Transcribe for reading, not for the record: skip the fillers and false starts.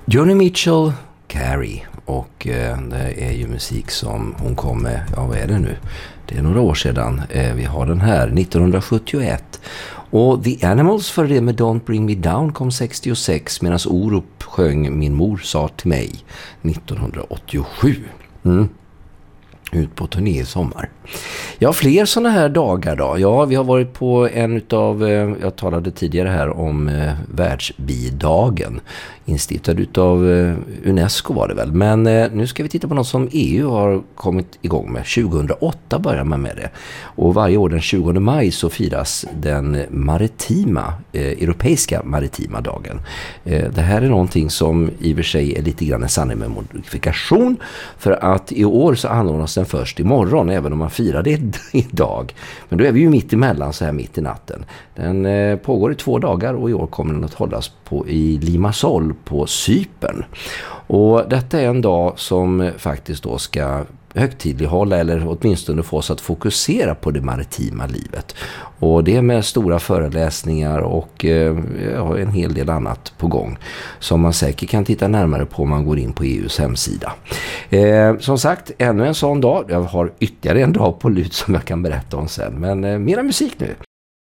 Joni Mitchell, Carrie, och det är ju musik som hon kom med, ja vad är det nu? Det är några år sedan. Vi har den här, 1971. Och The Animals för det med Don't Bring Me Down kom 66, medan Orup sjöng Min mor sa till mig 1987. Ut på turné i sommar. Ja, fler sådana här dagar då. Ja, vi har varit på en utav, jag talade tidigare här om världsbidagen. Instiftad utav UNESCO var det väl. Men nu ska vi titta på något som EU har kommit igång med. 2008 börjar man med det. Och varje år den 20 maj så firas den europeiska maritima dagen. Det här är någonting som i och för sig är lite grann en sanning med modifikation. För att i år så anordnas den först imorgon, även om man firar det idag. Men då är vi ju mitt emellan, så här mitt i natten. Den pågår i 2 dagar och i år kommer den att hållas i Limassol på Cypern. Och detta är en dag som faktiskt då ska högtidlighålla, eller åtminstone få oss att fokusera på det maritima livet. Och det är med stora föreläsningar och en hel del annat på gång som man säkert kan titta närmare på om man går in på EUs hemsida. Som sagt, ännu en sån dag. Jag har ytterligare en dag på lut som jag kan berätta om sen. Men mera musik nu.